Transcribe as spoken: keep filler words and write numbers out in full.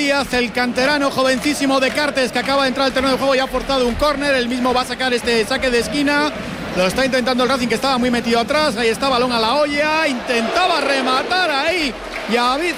Díaz, el canterano jovencísimo de Cartes, que acaba de entrar al terreno de juego y ha forzado un córner. Él mismo va a sacar este saque de esquina. Lo está intentando el Racing, que estaba muy metido atrás. Ahí está, balón a la olla. Intentaba rematar ahí David